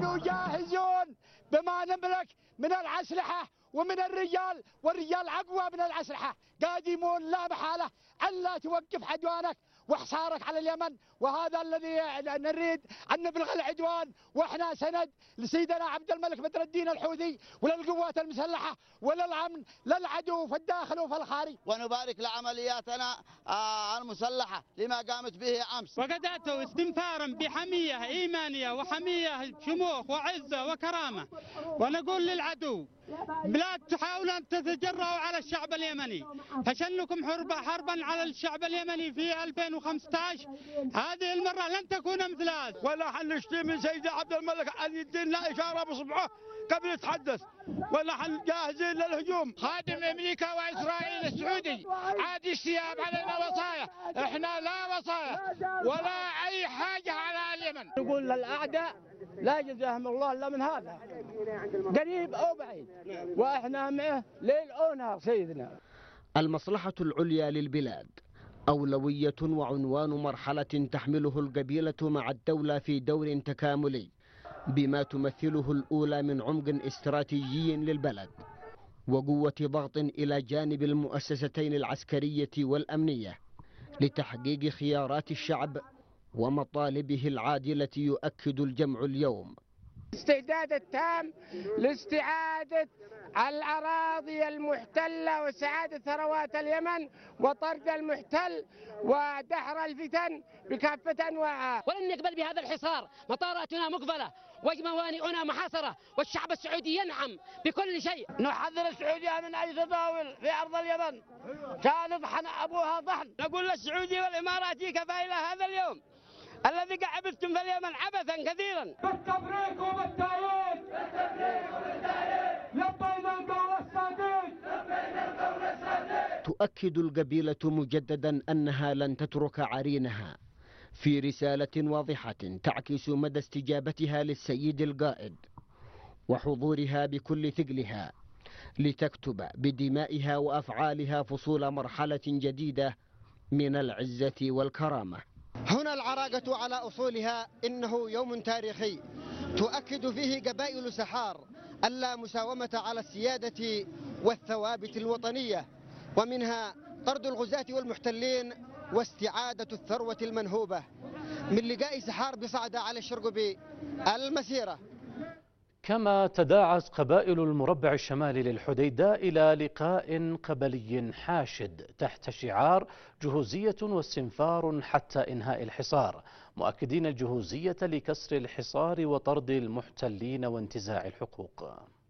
كانوا جاهزون بما نملك من الأسلحة ومن الرجال، والرجال أقوى من الأسلحة، قادمون لا محالة ألا توقف عدوانك وحصارك على اليمن. وهذا الذي نريد أن نبلغ العدوان، وإحنا سند لسيدنا عبد الملك بدر الدين الحوثي وللقوات المسلحة وللأمن للعدو في الداخل وفي الخارج. ونبارك لعملياتنا المسلحة لما قامت به أمس، وقد أتوا استنفارا بحمية إيمانية وحمية شموخ وعزة وكرامة. ونقول للعدو لا تحاولوا أن تتجرؤوا على الشعب اليمني، فشنكم حربا على الشعب اليمني في 2015 هذه المرة لن تكون مثل هذا. ولا حنشتي من سيدي عبد الملك أن يدينا إشارة بصبعه قبل يتحدث، ولا حن جاهزين للهجوم. خادم أمريكا وإسرائيل السعودي عاد الشياب علينا وصايا، إحنا لا وصايا ولا أي حاجة على اليمن. نقول للأعداء لا جزاهم الله إلا من هذا، قريب أو بعيد، وإحنا معه ليل أو نهار سيدنا. المصلحة العليا للبلاد أولوية وعنوان مرحلة تحمله القبيلة مع الدولة في دور تكاملي بما تمثله الأولى من عمق استراتيجي للبلد وقوة ضغط إلى جانب المؤسستين العسكرية والأمنية لتحقيق خيارات الشعب ومطالبه العادلة. يؤكد الجمع اليوم الاستعداد التام لاستعادة الأراضي المحتلة واستعادة ثروات اليمن وطرد المحتل ودحر الفتن بكافة أنواعها. ولن نقبل بهذا الحصار، مطاراتنا مقفلة وموانئنا محاصرة، والشعب السعودي ينعم بكل شيء. نحذر السعودية من أي تطاول في أرض اليمن، كانت أبوها ضحن. نقول للسعودي والإماراتي كفى إلى هذا اليوم الذي عبثتم في اليمن عبثا كثيرا. بالتبريك وبالتأييد، لبينا القول السديد. تؤكد القبيلة مجددا أنها لن تترك عرينها في رسالة واضحة تعكس مدى استجابتها للسيد القائد وحضورها بكل ثقلها لتكتب بدمائها وأفعالها فصول مرحلة جديدة من العزة والكرامة. هنا العراقة على أصولها. إنه يوم تاريخي تؤكد فيه قبائل سحار اللا مساومة على السيادة والثوابت الوطنية، ومنها طرد الغزاة والمحتلين واستعادة الثروة المنهوبة. من لقاء سحار بصعدة على الشرقبي المسيرة. كما تداعت قبائل المربع الشمالي للحديدة إلى لقاء قبلي حاشد تحت شعار جهوزية واستنفار حتى إنهاء الحصار، مؤكدين الجهوزية لكسر الحصار وطرد المحتلين وانتزاع الحقوق.